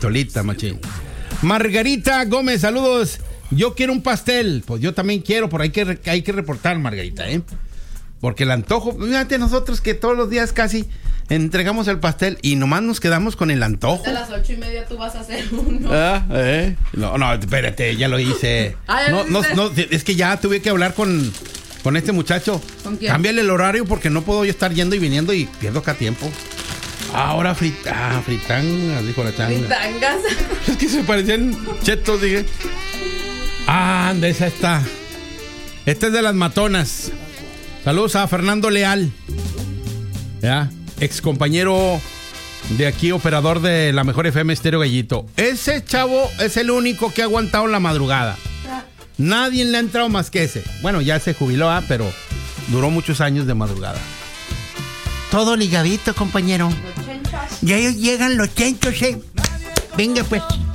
Solita, machín. Margarita Gómez, saludos. Yo quiero un pastel. Pues yo también quiero, pero hay que reportar, Margarita, ¿eh? Porque el antojo, fíjate nosotros que todos los días casi entregamos el pastel y nomás nos quedamos con el antojo. A las 8:30 tú vas a hacer uno. No, espérate, ya lo hice. No, es que ya tuve que hablar con este muchacho. ¿Con quién? Cámbiale el horario porque no puedo yo estar yendo y viniendo y pierdo acá tiempo. Ahora fritangas, dijo la changa. Fritangas. Es que se parecían chetos, dije. Anda, esa está. Esta es de las matonas. Saludos a Fernando Leal, ¿ya? Ex compañero de aquí, operador de la Mejor FM Estéreo Gallito. Ese chavo es el único que ha aguantado la madrugada. Nadie le ha entrado más que ese. Bueno, ya se jubiló, pero duró muchos años de madrugada. Todo ligadito, compañero. Los chenchas. Ya llegan los chenchos, Venga, pues.